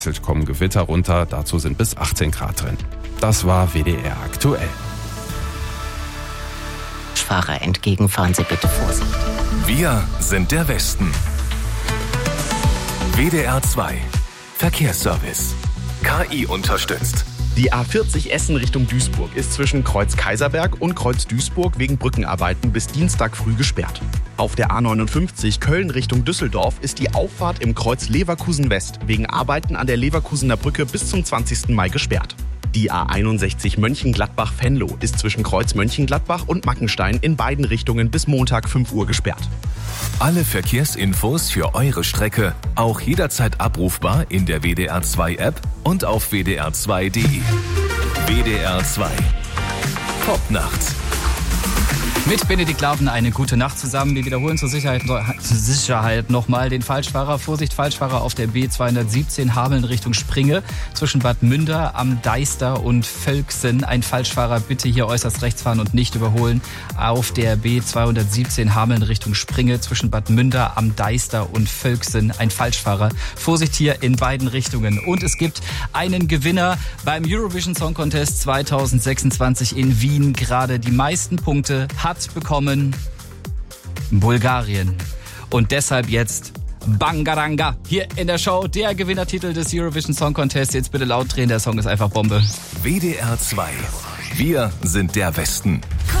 kommen Gewitter runter, dazu sind bis 18 Grad drin. Das war WDR aktuell. Fahrer entgegen, fahren Sie bitte Vorsicht. Wir sind der Westen. WDR 2 Verkehrsservice. KI unterstützt. Die A40 Essen Richtung Duisburg ist zwischen Kreuz Kaiserberg und Kreuz Duisburg wegen Brückenarbeiten bis Dienstag früh gesperrt. Auf der A59 Köln Richtung Düsseldorf ist die Auffahrt im Kreuz Leverkusen West wegen Arbeiten an der Leverkusener Brücke bis zum 20. Mai gesperrt. Die A61 Mönchengladbach-Venlo ist zwischen Kreuz Mönchengladbach und Mackenstein in beiden Richtungen bis Montag 5 Uhr gesperrt. Alle Verkehrsinfos für eure Strecke auch jederzeit abrufbar in der WDR 2 App und auf wdr2.de. WDR 2 Popnacht. Mit Benedikt Laven eine gute Nacht zusammen. Wir wiederholen zur Sicherheit nochmal den Falschfahrer. Vorsicht, Falschfahrer auf der B217 Hameln Richtung Springe. Zwischen Bad Münder am Deister und Völksen. Ein Falschfahrer bitte hier äußerst rechts fahren und nicht überholen. Auf der B217 Hameln Richtung Springe. Zwischen Bad Münder am Deister und Völksen. Ein Falschfahrer. Vorsicht hier in beiden Richtungen. Und es gibt einen Gewinner beim Eurovision Song Contest 2026 in Wien. Gerade die meisten Punkte hat bekommen Bulgarien. Und deshalb jetzt Bangaranga hier in der Show. Der Gewinnertitel des Eurovision Song Contest. Jetzt bitte laut drehen, der Song ist einfach Bombe. WDR 2. Wir sind der Westen.